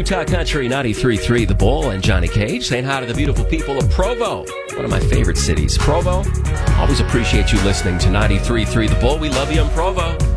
Utah Country 93.3 The Bull and Johnny Cage saying hi to the beautiful people of Provo, one of my favorite cities. Provo, always appreciate you listening to 93.3 The Bull. We love you in Provo.